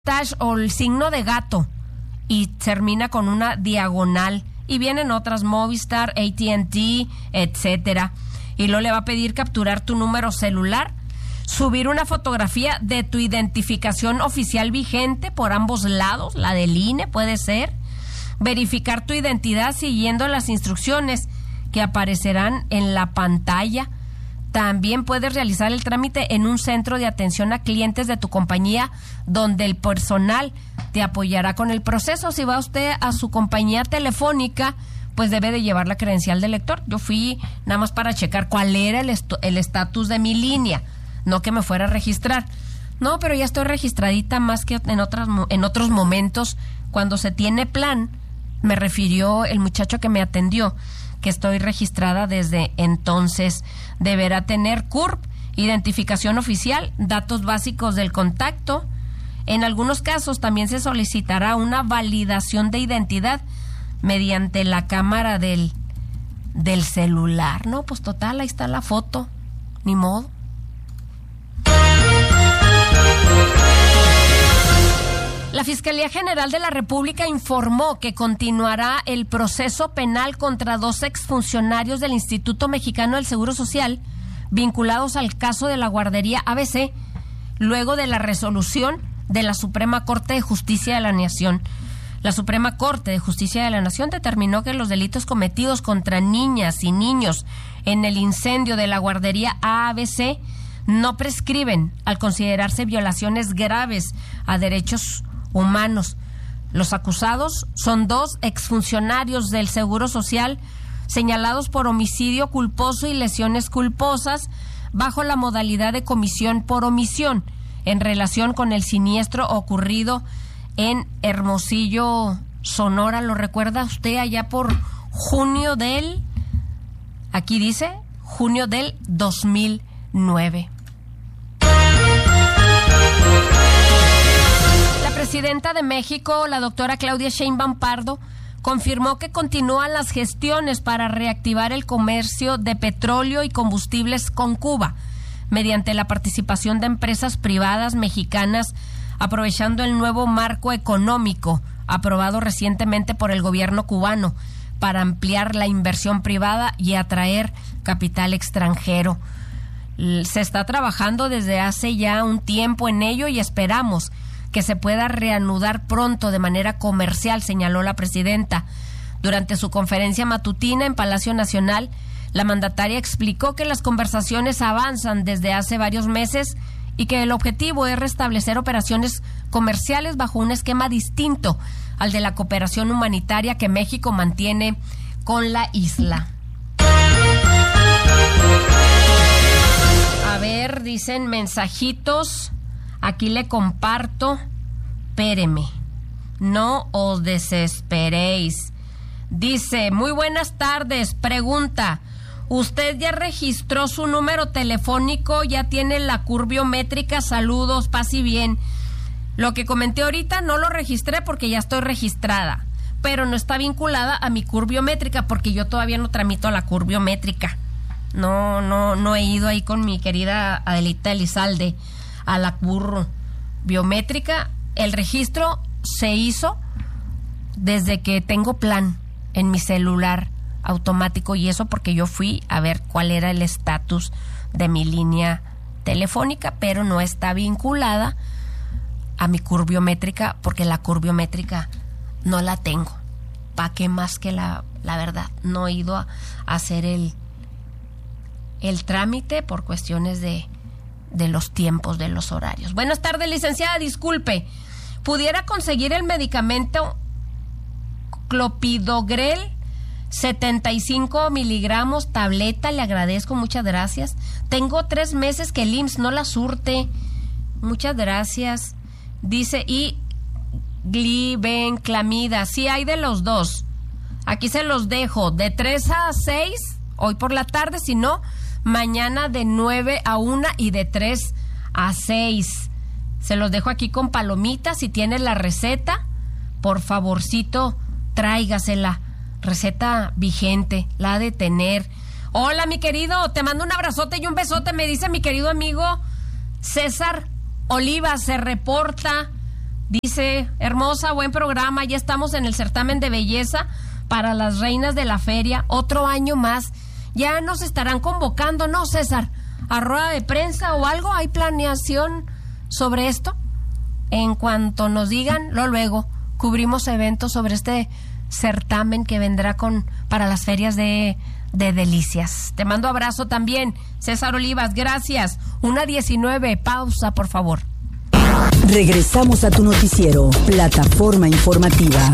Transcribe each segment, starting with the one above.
o el signo de gato y termina con una diagonal, y vienen otras, Movistar, AT&T, etcétera, y luego le va a pedir capturar tu número celular, subir una fotografía de tu identificación oficial vigente por ambos lados, la del INE puede ser, verificar tu identidad siguiendo las instrucciones que aparecerán en la pantalla. También puedes realizar el trámite en un centro de atención a clientes de tu compañía, donde el personal te apoyará con el proceso. Si va usted a su compañía telefónica, pues debe de llevar la credencial del lector. Yo fui nada más para checar cuál era el estatus de mi línea, no que me fuera a registrar. No, pero ya estoy registradita más que en otros momentos. Cuando se tiene plan, me refirió el muchacho que me atendió, que estoy registrada desde entonces. Deberá tener CURP, identificación oficial, datos básicos del contacto. En algunos casos también se solicitará una validación de identidad mediante la cámara del celular. No, pues total, ahí está la foto, ni modo. La Fiscalía General de la República informó que continuará el proceso penal contra 2 exfuncionarios del Instituto Mexicano del Seguro Social vinculados al caso de la guardería ABC, luego de la resolución de la Suprema Corte de Justicia de la Nación. La Suprema Corte de Justicia de la Nación determinó que los delitos cometidos contra niñas y niños en el incendio de la guardería ABC no prescriben al considerarse violaciones graves a derechos humanos. Los acusados son 2 exfuncionarios del Seguro Social señalados por homicidio culposo y lesiones culposas bajo la modalidad de comisión por omisión en relación con el siniestro ocurrido en Hermosillo, Sonora. ¿Lo recuerda usted allá por junio del 2009? La presidenta de México, la doctora Claudia Sheinbaum Pardo, confirmó que continúan las gestiones para reactivar el comercio de petróleo y combustibles con Cuba, mediante la participación de empresas privadas mexicanas, aprovechando el nuevo marco económico aprobado recientemente por el gobierno cubano para ampliar la inversión privada y atraer capital extranjero. Se está trabajando desde hace ya un tiempo en ello y esperamos que se pueda reanudar pronto de manera comercial, señaló la presidenta. Durante su conferencia matutina en Palacio Nacional, la mandataria explicó que las conversaciones avanzan desde hace varios meses y que el objetivo es restablecer operaciones comerciales bajo un esquema distinto al de la cooperación humanitaria que México mantiene con la isla. A ver, dicen mensajitos. Aquí le comparto. Espéreme, no os desesperéis. Dice, muy buenas tardes, pregunta, ¿usted ya registró su número telefónico? ¿Ya tiene la CURP biométrica? Saludos, paz y bien. Lo que comenté ahorita no lo registré porque ya estoy registrada, pero no está vinculada a mi CURP biométrica porque yo todavía no tramito la CURP biométrica. No he ido ahí con mi querida Adelita Elizalde a la CURP biométrica. El registro se hizo desde que tengo plan en mi celular automático, y eso porque yo fui a ver cuál era el estatus de mi línea telefónica, pero no está vinculada a mi CURP biométrica porque la CURP biométrica no la tengo. ¿Para qué más que la verdad? No he ido a hacer el trámite por cuestiones de los tiempos, de los horarios. Buenas tardes, licenciada, disculpe, ¿pudiera conseguir el medicamento Clopidogrel 75 miligramos tableta? Le agradezco, muchas gracias. Tengo 3 meses que el IMSS no la surte. Muchas gracias. Dice, y glibenclamida, sí hay de los 2. Aquí se los dejo, de 3 a 6, hoy por la tarde, si no, mañana de 9 a 1 y de 3 a 6. Se los dejo aquí con palomitas. Si tiene la receta, por favorcito, tráigasela. Receta vigente, la ha de tener. Hola, mi querido, te mando un abrazote y un besote. Me dice mi querido amigo César Oliva, se reporta Dice, hermosa, buen programa, ya estamos en el certamen de belleza para las reinas de la feria, otro año más. Ya nos estarán convocando, ¿no, César? ¿A rueda de prensa o algo? ¿Hay planeación sobre esto? En cuanto nos digan, luego cubrimos eventos sobre este certamen que vendrá para las ferias de delicias. Te mando abrazo también, César Olivas, gracias. 1:19, pausa, por favor. Regresamos a tu noticiero, Plataforma Informativa.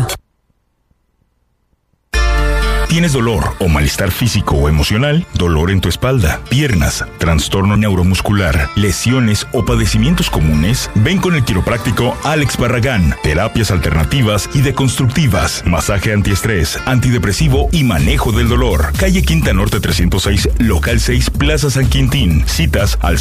¿Tienes dolor o malestar físico o emocional? ¿Dolor en tu espalda, piernas, trastorno neuromuscular, lesiones o padecimientos comunes? Ven con el quiropráctico Alex Barragán. Terapias alternativas y deconstructivas, masaje antiestrés, antidepresivo y manejo del dolor. Calle Quinta Norte 306, Local 6, Plaza San Quintín. Citas al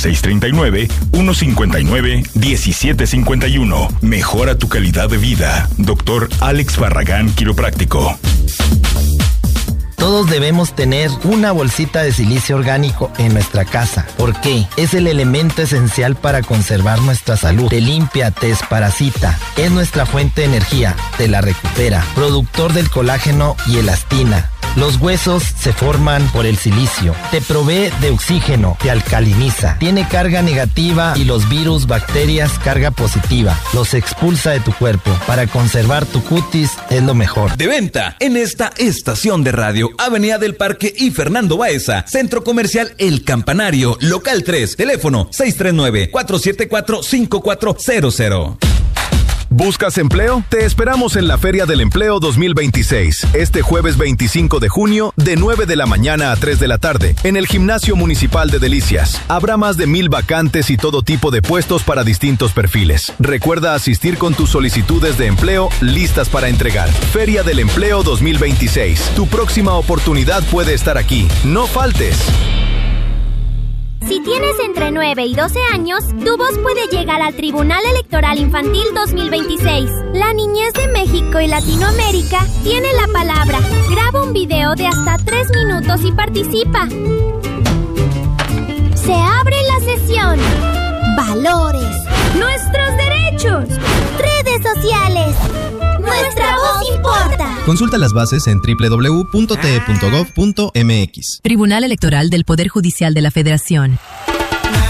639-159-1751. Mejora tu calidad de vida. Doctor Alex Barragán, quiropráctico. Todos debemos tener una bolsita de silicio orgánico en nuestra casa. ¿Por qué? Es el elemento esencial para conservar nuestra salud. Te limpia, te desparasita. Es nuestra fuente de energía. Te la recupera. Productor del colágeno y elastina. Los huesos se forman por el silicio. Te provee de oxígeno, te alcaliniza. Tiene carga negativa y los virus, bacterias, carga positiva. Los expulsa de tu cuerpo. Para conservar tu cutis es lo mejor. De venta en esta estación de radio, Avenida del Parque y Fernando Baeza, Centro Comercial El Campanario, Local 3, teléfono 639-474-5400. ¿Buscas empleo? Te esperamos en la Feria del Empleo 2026, este jueves 25 de junio, de 9 de la mañana a 3 de la tarde, en el Gimnasio Municipal de Delicias. Habrá más de 1,000 vacantes y todo tipo de puestos para distintos perfiles. Recuerda asistir con tus solicitudes de empleo listas para entregar. Feria del Empleo 2026. Tu próxima oportunidad puede estar aquí. No faltes. Si tienes entre 9 y 12 años, tu voz puede llegar al Tribunal Electoral Infantil 2026. La niñez de México y Latinoamérica tiene la palabra. Graba un video de hasta 3 minutos y participa. Se abre la sesión. Valores. Nuestros derechos. Redes sociales. Nuestra voz importa. Consulta las bases en www.te.gov.mx. Tribunal Electoral del Poder Judicial de la Federación.